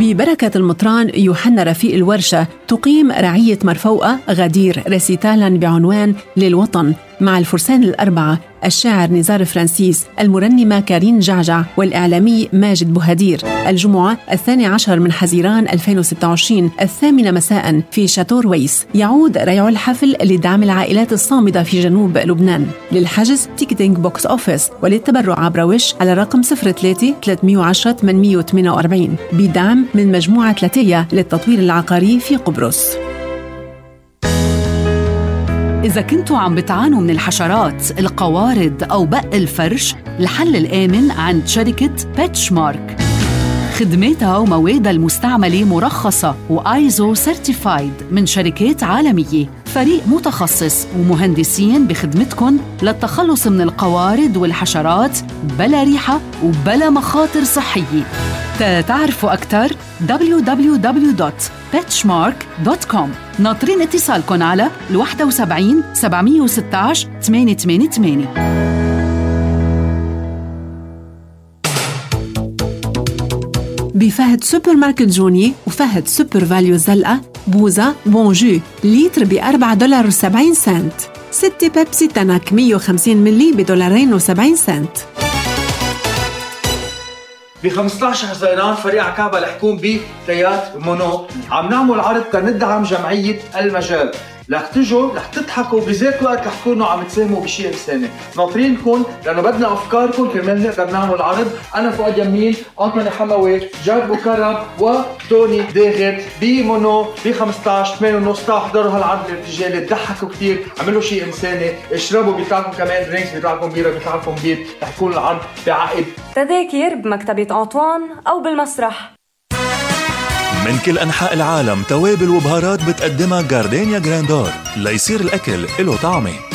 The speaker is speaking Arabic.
ببركة المطران يوحنا رفيق الورشة تقيم رعية مرفوقة غدير ريسيتالا بعنوان للوطن مع الفرسان الأربعة، الشاعر نزار فرانسيس، المرنمة كارين جعجع، والإعلامي ماجد بوهدير. الجمعة 12 من حزيران 2026 8 مساء في شاتو رويس. يعود ريع الحفل لدعم العائلات الصامدة في جنوب لبنان. للحجز تيكتينج بوكس أوفيس، وللتبرع عبر وش على رقم 03 310 848 بدعم من مجموعة لاتيا للتطوير العقاري في قبرص. إذا كنتوا عم بتعانوا من الحشرات، القوارض أو بق الفرش، الحل الآمن عند شركة بيتشمارك. خدماتها وموادها المستعملة مرخصة وآيزو سيرتيفايد من شركات عالمية. فريق متخصص ومهندسين بخدمتكم للتخلص من القوارض والحشرات بلا ريحة وبلا مخاطر صحية. تعرفوا أكثر www.petchmark.com. ناطرين اتصالكم على 71 716 888. بفهد سوبر ماركت جوني وفهد سوبر فاليو الزلقة بوزة بونجو لتر $4.70. 6 بيبسي تنك 150 ملي $2.70. ب 15 حزيران فريق عكابة الحكوم بتيات مونو عم نعمل عرض تندعم جمعية المجال. رح تجوا رح تضحكوا بذات الوقت رح تكونوا عم تساهموا بشيء إنساني. ناطرينكم لأنه بدنا أفكاركم كرمال نقدر نعمل عرض. أنا فؤاد يمين، أنطوني حموي، جاد بوكرم وتوني داغر بمونو ب 15 8:30. تحضروا هالعرض الارتجالي، تضحكوا كتير، عملوا شيء إنساني، اشربوا بيطلعكم كمان درينكس، بيطلعكم بيرة، بيطلعكم بيت. رح يكون العرض بعقد. تذاكر بمكتبة أنطوان أو بالمسرح. من كل أنحاء العالم توابل وبهارات بتقدمها جاردينيا جراندور ليصير الأكل له طعمه.